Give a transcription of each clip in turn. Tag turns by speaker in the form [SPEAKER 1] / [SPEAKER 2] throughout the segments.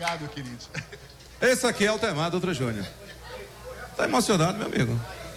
[SPEAKER 1] Obrigado, querido.
[SPEAKER 2] Esse aqui é Altemar Dutra Júnior. Tá emocionado, meu amigo?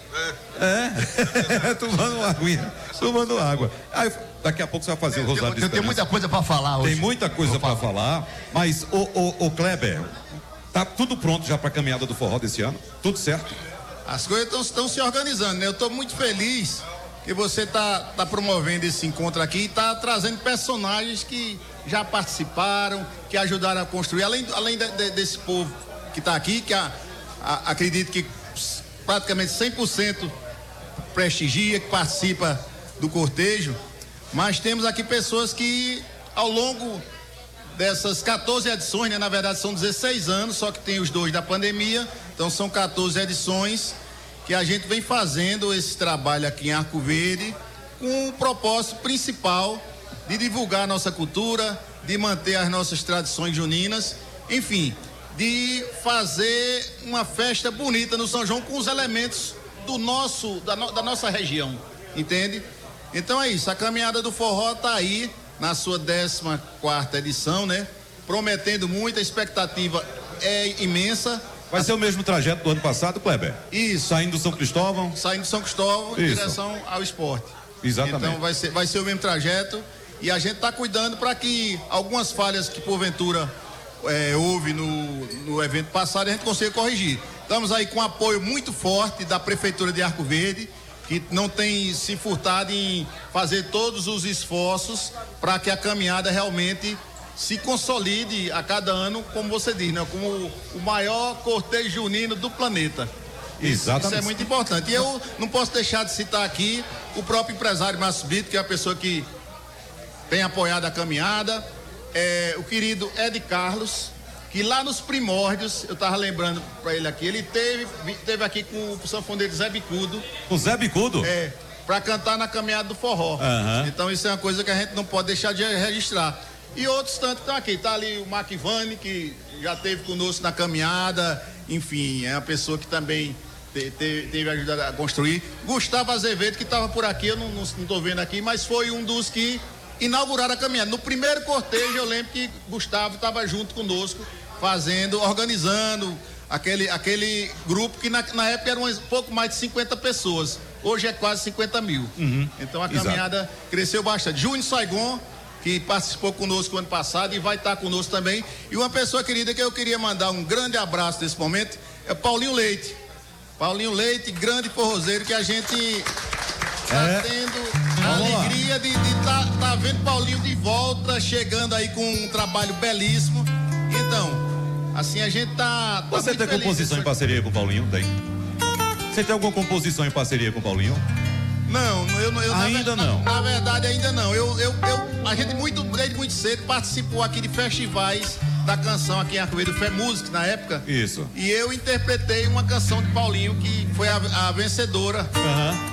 [SPEAKER 2] tomando água. Aí, daqui a pouco você vai fazer o Rosário de Esperança.
[SPEAKER 1] Eu tenho muita coisa para falar hoje.
[SPEAKER 2] Tem muita coisa para falar, mas o Kleber, tá tudo pronto já para a caminhada do forró desse ano? Tudo certo?
[SPEAKER 3] As coisas estão se organizando, né? Eu estou muito feliz que você tá promovendo esse encontro aqui e tá trazendo personagens que já participaram, que ajudaram a construir, além desse povo que está aqui, que acredito que praticamente 100% prestigia, que participa do cortejo, mas temos aqui pessoas que ao longo dessas 14 edições, né, na verdade são 16 anos, só que tem os 2 da pandemia, então são 14 edições que a gente vem fazendo esse trabalho aqui em Arco Verde com o propósito principal de divulgar a nossa cultura, de manter as nossas tradições juninas, enfim, de fazer uma festa bonita no São João com os elementos da nossa região, entende? Então é isso, a caminhada do forró está aí na sua 14ª edição, né? Prometendo muito, a expectativa é imensa.
[SPEAKER 2] Vai ser o mesmo trajeto do ano passado, Kleber?
[SPEAKER 3] Isso.
[SPEAKER 2] Saindo do São Cristóvão?
[SPEAKER 3] Saindo do São Cristóvão em direção ao esporte.
[SPEAKER 2] Exatamente.
[SPEAKER 3] Então vai ser o mesmo trajeto e a gente está cuidando para que algumas falhas que porventura houve no evento passado a gente consiga corrigir. Estamos aí com apoio muito forte da Prefeitura de Arco Verde, que não tem se furtado em fazer todos os esforços para que a caminhada realmente se consolide a cada ano, como você diz, né? Como o maior cortejo junino do planeta.
[SPEAKER 2] Exatamente.
[SPEAKER 3] Isso é muito importante. E eu não posso deixar de citar aqui o próprio empresário Márcio Brito, que é a pessoa que tem apoiado a caminhada, o querido Ed Carlos, que lá nos primórdios, eu estava lembrando para ele aqui, ele teve aqui com o sanfoneiro Zé Bicudo.
[SPEAKER 2] O Zé Bicudo?
[SPEAKER 3] Para cantar na caminhada do forró.
[SPEAKER 2] Uhum.
[SPEAKER 3] Então isso é uma coisa que a gente não pode deixar de registrar. E outros tantos estão aqui. Tá ali o Mark Ivani, que já esteve conosco na caminhada. Enfim, é uma pessoa que também teve ajudado a construir. Gustavo Azevedo, que estava por aqui, eu não estou vendo aqui, mas foi um dos que inauguraram a caminhada. No primeiro cortejo, eu lembro que Gustavo estava junto conosco, organizando aquele grupo que na época eram um pouco mais de 50 pessoas. Hoje é quase 50 mil.
[SPEAKER 2] Uhum.
[SPEAKER 3] Então a caminhada cresceu bastante. Júnior Saigon, que participou conosco ano passado e vai estar conosco também. E uma pessoa querida que eu queria mandar um grande abraço nesse momento é o Paulinho Leite. Paulinho Leite, grande forrozeiro, que a gente está tendo a alegria de tá vendo Paulinho de volta, chegando aí com um trabalho belíssimo. Então, assim, a gente tá
[SPEAKER 2] Você tem composição em parceria com o Paulinho? Tem? Você tem alguma composição em parceria com o Paulinho?
[SPEAKER 3] Não, eu
[SPEAKER 2] ainda não.
[SPEAKER 3] Na verdade, ainda não. A gente desde muito cedo participou aqui de festivais da canção aqui em Arco Verde, Fé Music na época.
[SPEAKER 2] Isso.
[SPEAKER 3] E eu interpretei uma canção de Paulinho que foi a vencedora.
[SPEAKER 2] Uhum.